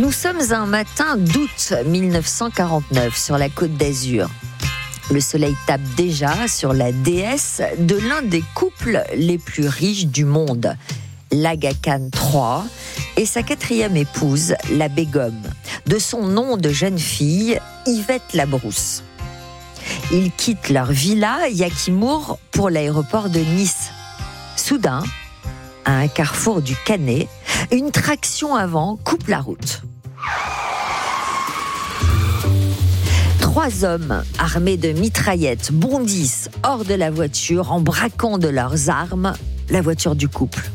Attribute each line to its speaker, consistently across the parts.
Speaker 1: Nous sommes un matin d'août 1949 sur la Côte d'Azur. Le soleil tape déjà sur la déesse de l'un des couples les plus riches du monde, l'Aga Khan III et sa quatrième épouse, la Begum, de son nom de jeune fille, Yvette Labrousse. Ils quittent leur villa Yakimour pour l'aéroport de Nice. Soudain, à un carrefour du Canet, une traction avant coupe la route. 3 hommes armés de mitraillettes bondissent hors de la voiture en braquant de leurs armes la voiture du couple.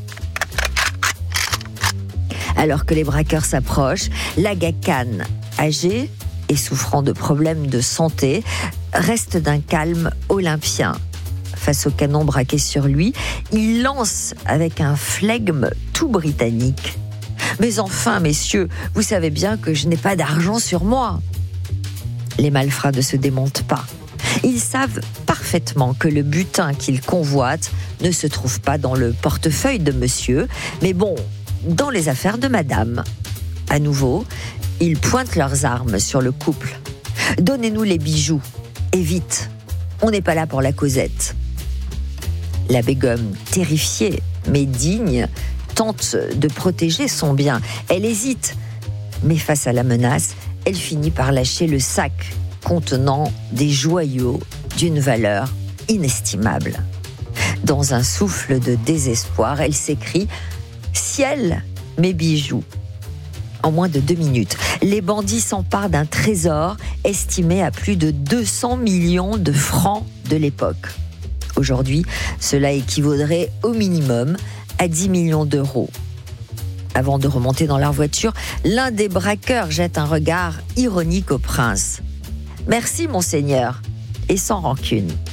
Speaker 1: Alors que les braqueurs s'approchent, l'Aga Khan, âgé et souffrant de problèmes de santé, reste d'un calme olympien. Face au canon braqué sur lui, il lance avec un flegme tout britannique. « Mais enfin, messieurs, vous savez bien que je n'ai pas d'argent sur moi !» Les malfrats ne se démontent pas. Ils savent parfaitement que le butin qu'ils convoitent ne se trouve pas dans le portefeuille de monsieur, mais bon, dans les affaires de madame. À nouveau, ils pointent leurs armes sur le couple. « Donnez-nous les bijoux, et vite, on n'est pas là pour la causette. » La Begum, terrifiée mais digne, tente de protéger son bien. Elle hésite, mais face à la menace, elle finit par lâcher le sac contenant des joyaux d'une valeur inestimable. Dans un souffle de désespoir, elle s'écrie « Ciel, mes bijoux !» En moins de 2 minutes, les bandits s'emparent d'un trésor estimé à plus de 200 millions de francs de l'époque. Aujourd'hui, cela équivaudrait au minimum à 10 millions d'euros. Avant de remonter dans leur voiture, l'un des braqueurs jette un regard ironique au prince. « Merci, monseigneur », et sans rancune.